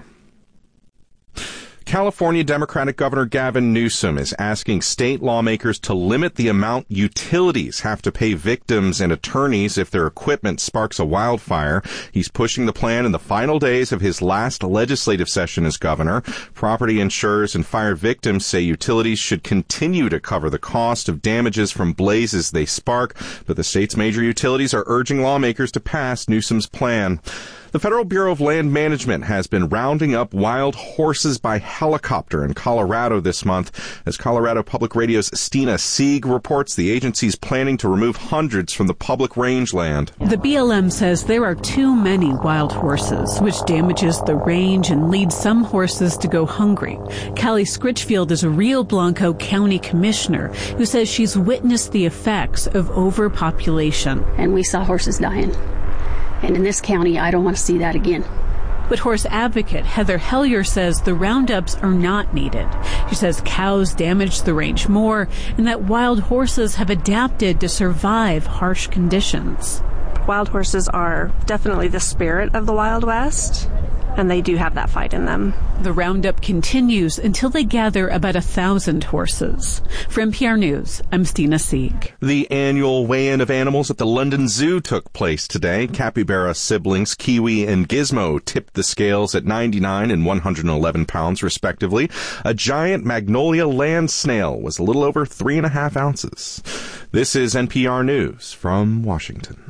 California Democratic Governor Gavin Newsom is asking state lawmakers to limit the amount utilities have to pay victims and attorneys if their equipment sparks a wildfire. He's pushing the plan in the final days of his last legislative session as governor. Property insurers and fire victims say utilities should continue to cover the cost of damages from blazes they spark, but the state's major utilities are urging lawmakers to pass Newsom's plan. The Federal Bureau of Land Management has been rounding up wild horses by helicopter in Colorado this month. As Colorado Public Radio's Stina Sieg reports, the agency's planning to remove hundreds from the public rangeland. The BLM says there are too many wild horses, which damages the range and leads some horses to go hungry. Callie Scritchfield is a Rio Blanco County commissioner who says she's witnessed the effects of overpopulation. And we saw horses dying. And in this county, I don't want to see that again. But horse advocate Heather Hellier says the roundups are not needed. She says cows damage the range more and that wild horses have adapted to survive harsh conditions. Wild horses are definitely the spirit of the Wild West, and they do have that fight in them. The roundup continues until they gather about 1,000 horses. For NPR News, I'm Stina Sieg. The annual weigh-in of animals at the London Zoo took place today. Capybara siblings Kiwi and Gizmo tipped the scales at 99 and 111 pounds, respectively. A giant magnolia land snail was a little over 3.5 ounces. This is NPR News from Washington.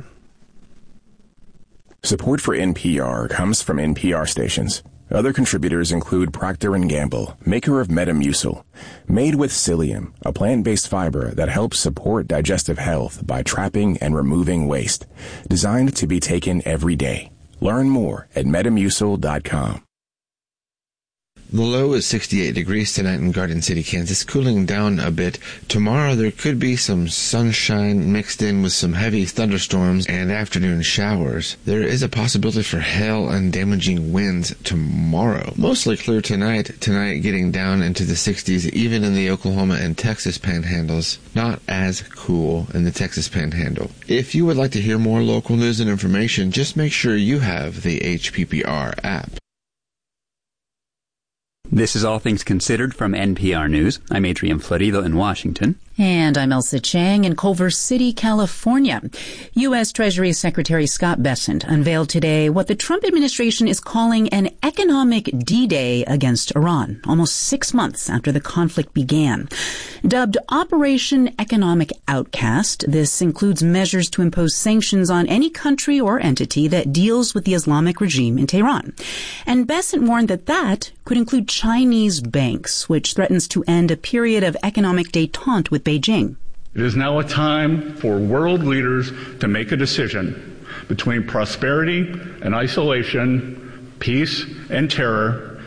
Support for NPR comes from NPR stations. Other contributors include Procter & Gamble, maker of Metamucil, made with psyllium, a plant-based fiber that helps support digestive health by trapping and removing waste, designed to be taken every day. Learn more at Metamucil.com. The low is 68 degrees tonight in Garden City, Kansas, cooling down a bit. Tomorrow there could be some sunshine mixed in with some heavy thunderstorms and afternoon showers. There is a possibility for hail and damaging winds tomorrow. Mostly clear tonight getting down into the 60s, even in the Oklahoma and Texas panhandles. Not as cool in the Texas panhandle. If you would like to hear more local news and information, just make sure you have the HPPR app. This is All Things Considered from NPR News. I'm Adrian Florido in Washington. And I'm Elsa Chang in Culver City, California. U.S. Treasury Secretary Scott Bessent unveiled today what the Trump administration is calling an economic D-Day against Iran, almost 6 months after the conflict began. Dubbed Operation Economic Outcast, this includes measures to impose sanctions on any country or entity that deals with the Islamic regime in Tehran. And Bessent warned that could include Chinese banks, which threatens to end a period of economic détente with Beijing. It is now a time for world leaders to make a decision between prosperity and isolation, peace and terror,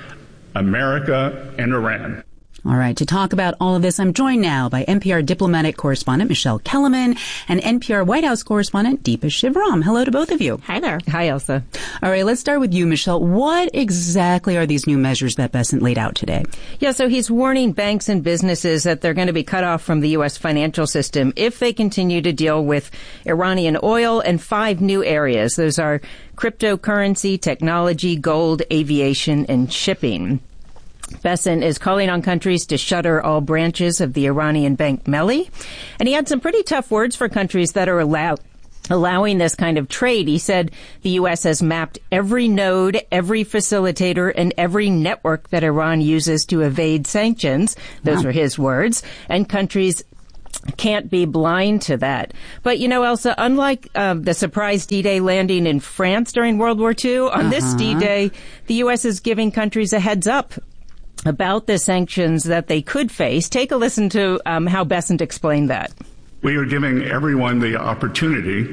America and Iran. All right, to talk about all of this, I'm joined now by NPR diplomatic correspondent Michelle Kellerman and NPR White House correspondent Deepa Shivram. Hello to both of you. Hi there. Hi, Elsa. All right, let's start with you, Michelle. What exactly are these new measures that Bessent laid out today? Yeah, so he's warning banks and businesses that they're going to be cut off from the U.S. financial system if they continue to deal with Iranian oil and 5 new areas. Those are cryptocurrency, technology, gold, aviation, and shipping. Bessent is calling on countries to shutter all branches of the Iranian bank Melli. And he had some pretty tough words for countries that are allowing this kind of trade. He said the U.S. has mapped every node, every facilitator, and every network that Iran uses to evade sanctions. Those were his words. And countries can't be blind to that. But, you know, Elsa, unlike the surprise D-Day landing in France during World War II, on this D-Day, the U.S. is giving countries a heads up about the sanctions that they could face. Take a listen to how Bessent explained that. We are giving everyone the opportunity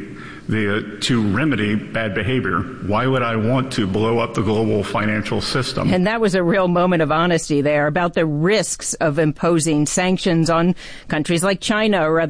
to remedy bad behavior. Why would I want to blow up the global financial system? And that was a real moment of honesty there about the risks of imposing sanctions on countries like China or other